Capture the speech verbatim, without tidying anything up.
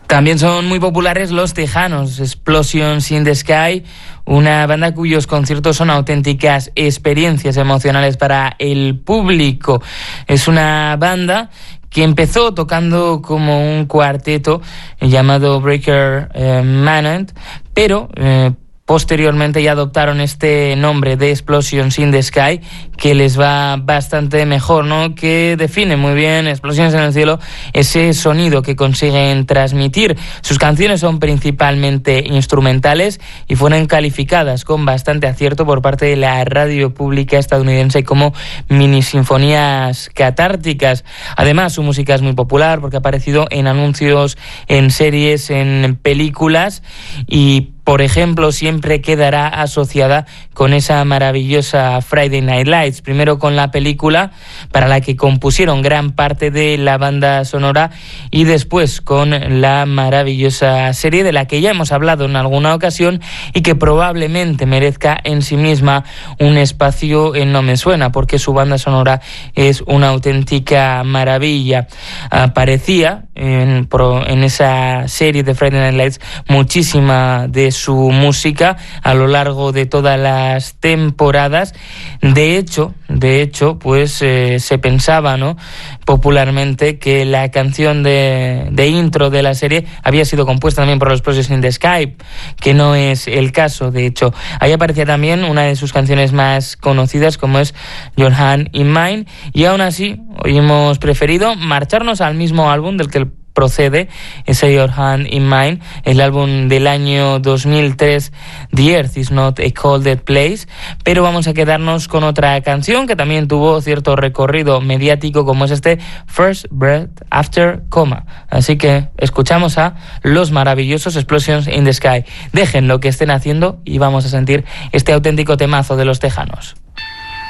También son muy populares los tejanos, Explosions in the Sky, una banda cuyos conciertos son auténticas experiencias emocionales para el público. Es una banda que empezó tocando como un cuarteto llamado Breaker eh, Manent, pero eh, posteriormente ya adoptaron este nombre de Explosions in the Sky, que les va bastante mejor, ¿no? Que define muy bien, Explosiones en el cielo, ese sonido que consiguen transmitir. Sus canciones son principalmente instrumentales y fueron calificadas con bastante acierto por parte de la radio pública estadounidense como mini sinfonías catárticas. Además, su música es muy popular porque ha aparecido en anuncios, en series, en películas y, por ejemplo, siempre quedará asociada con esa maravillosa Friday Night Lights, primero con la película para la que compusieron gran parte de la banda sonora y después con la maravillosa serie de la que ya hemos hablado en alguna ocasión y que probablemente merezca en sí misma un espacio en No Me Suena, porque su banda sonora es una auténtica maravilla. Aparecía en, en esa serie de Friday Night Lights muchísima de su música a lo largo de todas las temporadas. De hecho, de hecho, pues eh, se pensaba, ¿no?, popularmente que la canción de, de intro de la serie había sido compuesta también por los Explosions in the Sky, que no es el caso. De hecho, ahí aparecía también una de sus canciones más conocidas, como es Your Hand in Mine, y aún así hoy hemos preferido marcharnos al mismo álbum del que el procede, ese Your Hand in Mine, el álbum del año dos mil tres, The Earth is Not a Cold Dead Place, pero vamos a quedarnos con otra canción que también tuvo cierto recorrido mediático, como es este First Breath After Coma. Así que escuchamos a los maravillosos Explosions in the Sky. Dejen lo que estén haciendo y vamos a sentir este auténtico temazo de los tejanos.